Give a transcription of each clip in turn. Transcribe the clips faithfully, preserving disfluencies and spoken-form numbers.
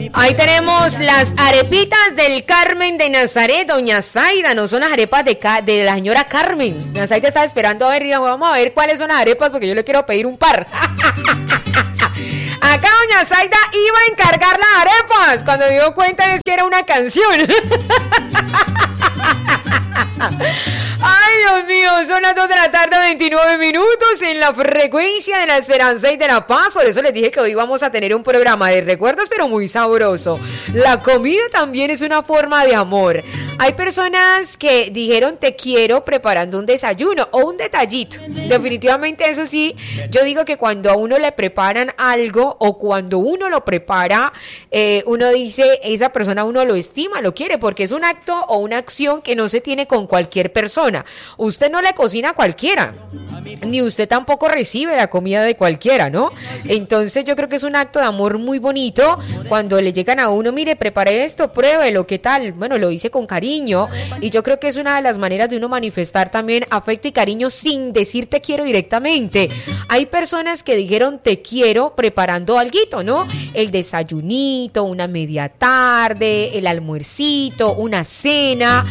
Ahí tenemos las arepitas del Carmen de Nazaret, doña Zaida, no son las arepas de, ca- de la señora Carmen. Doña Zaida estaba esperando a ver, y vamos a ver cuáles son las arepas porque yo le quiero pedir un par. Acá doña Zaida iba a encargar las arepas cuando me dio cuenta es que era una canción. Ay, Dios mío, son las dos de la tarde, veintinueve minutos en la frecuencia de la esperanza y de la paz. Por eso les dije que hoy vamos a tener un programa de recuerdos, pero muy sabroso. La comida también es una forma de amor. Hay personas que dijeron te quiero preparando un desayuno o un detallito. Definitivamente eso sí, yo digo que cuando a uno le preparan algo o cuando uno lo prepara, eh, uno dice, esa persona uno lo estima, lo quiere, porque es un acto o una acción que no se tiene con cualquier persona. Usted no le cocina a cualquiera, ni usted tampoco recibe la comida de cualquiera, ¿no? Entonces yo creo que es un acto de amor muy bonito cuando le llegan a uno, mire, preparé esto, pruébelo, ¿qué tal? Bueno, lo hice con cariño y yo creo que es una de las maneras de uno manifestar también afecto y cariño sin decir te quiero directamente. Hay personas que dijeron te quiero preparando alguito, ¿no? El desayunito, una media tarde, el almuercito, una cena,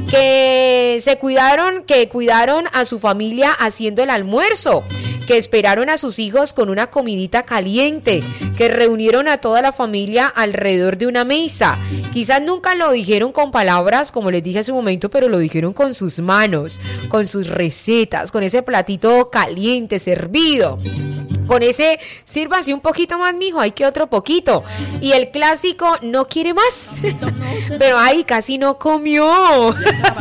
que se cuidaron, que cuidaron a su familia haciendo el almuerzo, que esperaron a sus hijos con una comidita caliente, que reunieron a toda la familia alrededor de una mesa. Quizás nunca lo dijeron con palabras, como les dije hace un momento, pero lo dijeron con sus manos, con sus recetas, con ese platito caliente, servido. Con ese, sirva así un poquito más, mijo, hay que otro poquito. Y el clásico, no quiere más. Pero ay, casi no comió.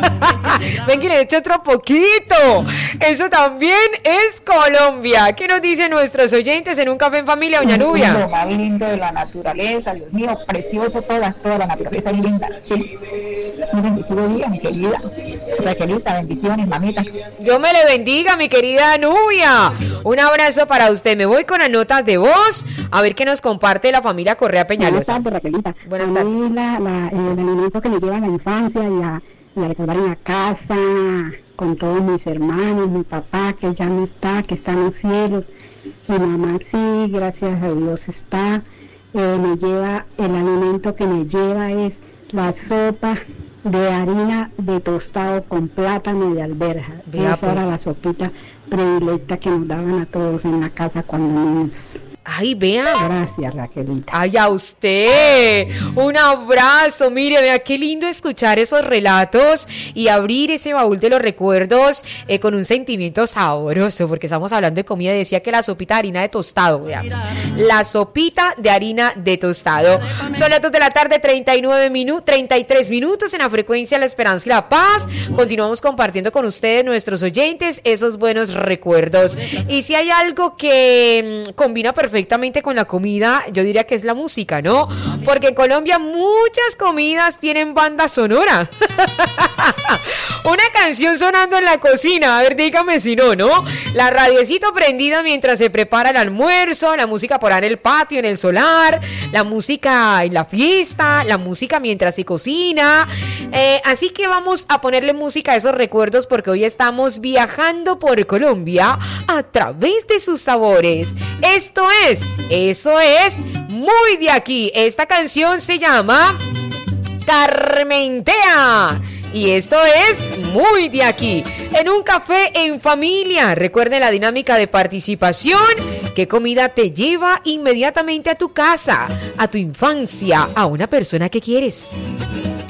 Ven que le he hecho otro poquito. Eso también es Colombia. ¿Qué nos dicen nuestros oyentes en Un Café en Familia, doña Nubia? Lo más lindo de la naturaleza, Dios mío, precioso, toda, toda la naturaleza es linda. Sí. Un bendecido día, mi querida Raquelita, bendiciones, mamita. Dios me le bendiga, mi querida Nubia. Un abrazo para usted. Me voy con las notas de voz a ver qué nos comparte la familia Correa Peñalosa. Buenas tardes, Raquelita. Buenas a tardes. mí la, la, el alimento que me lleva a la infancia y a, y a recordar en la casa con todos mis hermanos, mi papá que ya no está, que está en los cielos, mi mamá sí, gracias a Dios está. Eh, me lleva, el alimento que me lleva es la sopa de harina de tostado con plátano de alberja. Vea, Esa pues. era la sopita predilecta que nos daban a todos en la casa cuando niños. Ay, vea. Gracias, Raquelita. Ay, a usted, un abrazo. Mire, vea qué lindo escuchar esos relatos y abrir ese baúl de los recuerdos eh, con un sentimiento sabroso, porque estamos hablando de comida. Decía que la sopita de harina de tostado, vea, la sopita de harina de tostado. Son las dos de la tarde, treinta y nueve minutos, treinta y tres minutos en la frecuencia La Esperanza y la Paz. Continuamos compartiendo con ustedes, nuestros oyentes, esos buenos recuerdos. Y si hay algo que mmm, combina perfectamente perfectamente con la comida, yo diría que es la música, ¿no? Porque en Colombia muchas comidas tienen banda sonora. Una canción sonando en la cocina, a ver, dígame si no, ¿no? La radiecito prendida mientras se prepara el almuerzo, la música por ahí en el patio, en el solar, la música en la fiesta, la música mientras se cocina. Eh, así que vamos a ponerle música a esos recuerdos porque hoy estamos viajando por Colombia a través de sus sabores. Esto es Es, eso es muy de aquí. Esta canción se llama Carmentea. Y esto es muy de aquí. En Un Café en Familia. Recuerden la dinámica de participación. ¿Qué comida te lleva inmediatamente a tu casa, a tu infancia, a una persona que quieres?